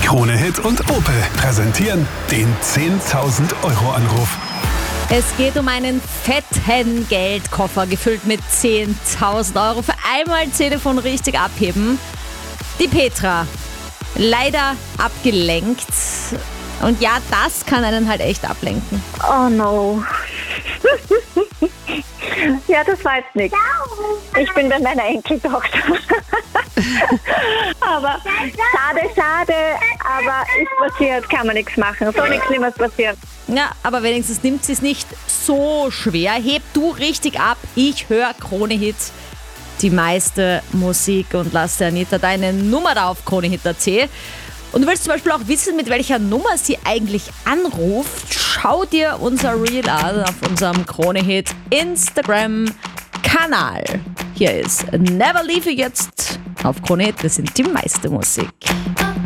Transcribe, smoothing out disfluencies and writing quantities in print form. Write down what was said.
Krone Hit und Opel präsentieren den 10.000 Euro Anruf. Es geht um einen fetten Geldkoffer, gefüllt mit 10.000 Euro. Für einmal Telefon richtig abheben. Die Petra, leider abgelenkt. Und ja, das kann einen halt echt ablenken. Oh no. Ja, das war jetzt nichts. Ich bin bei meiner Enkeltochter. Aber schade, aber ist passiert, kann man nichts machen. Soll nichts Schlimmes passieren. Ja, aber wenigstens nimmt sie es nicht so schwer. Heb du richtig ab, ich höre Krone Hit, die meiste Musik, und lass der Anita deine Nummer da auf kronehit.at. Und du willst zum Beispiel auch wissen, mit welcher Nummer sie eigentlich anruft, schau dir unser Reel an auf unserem Krone Hit Instagram-Kanal. Hier ist Never Leave You jetzt auf Krone Hit, das sind die meiste Musik.